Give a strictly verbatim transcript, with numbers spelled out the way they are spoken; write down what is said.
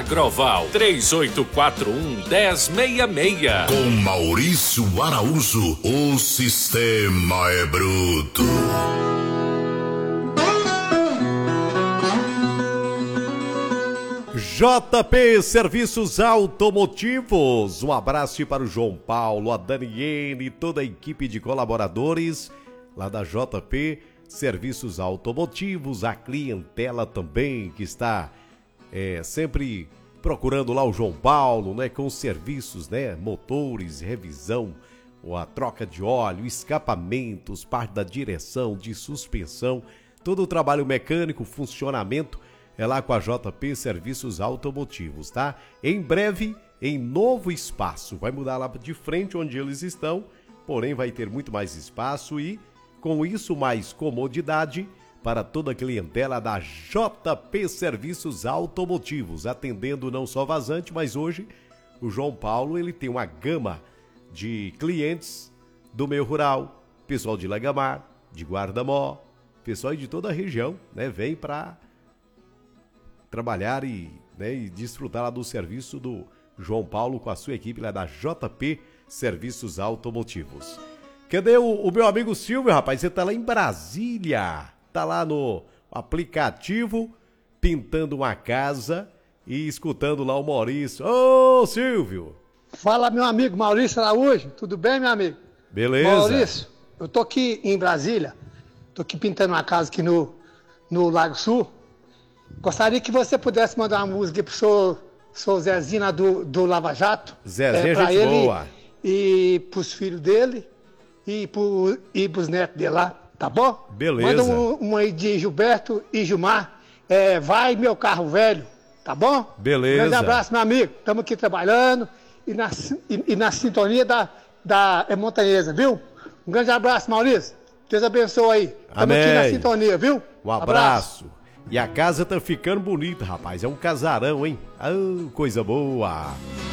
Agroval três oito quatro um, um zero seis seis. Com Maurício Araújo, o sistema é bruto. J P Serviços Automotivos, um abraço para o João Paulo, a Daniele e toda a equipe de colaboradores lá da J P Serviços Automotivos, a clientela também que está é, sempre procurando lá o João Paulo, né, com serviços, né, motores, revisão, ou a troca de óleo, escapamentos, parte da direção, de suspensão, todo o trabalho mecânico, funcionamento, é lá com a J P Serviços Automotivos, tá? Em breve, em novo espaço. Vai mudar lá de frente onde eles estão, porém vai ter muito mais espaço e, com isso, mais comodidade para toda a clientela da J P Serviços Automotivos, atendendo não só Vazante, mas hoje o João Paulo ele tem uma gama de clientes do meio rural, pessoal de Lagamar, de Guardamó, pessoal de toda a região, né? Vem para trabalhar e, né, e desfrutar lá do serviço do João Paulo com a sua equipe lá da J P Serviços Automotivos. Cadê o, o meu amigo Silvio, rapaz? Você tá lá em Brasília, tá lá no aplicativo, pintando uma casa e escutando lá o Maurício. Ô, Silvio! Fala, meu amigo Maurício Araújo, tudo bem, meu amigo? Beleza. Maurício, eu tô aqui em Brasília, tô aqui pintando uma casa aqui no, no Lago Sul. Gostaria que você pudesse mandar uma música pro seu, seu Zezinho lá do, do Lava Jato. Zezinho, é, pra gente ele boa. E pros filhos dele e, pro, e pros netos dele lá, tá bom? Beleza. Manda um, um aí de Gilberto e Gilmar. É, vai meu carro velho, tá bom? Beleza. Um grande abraço, meu amigo. Estamos aqui trabalhando e na, e, e na sintonia da, da é Montanhesa, viu? Um grande abraço, Maurício. Deus abençoe aí. Estamos aqui na sintonia, viu? Um abraço. abraço. E a casa tá ficando bonita, rapaz. É um casarão, hein? Ah, coisa boa.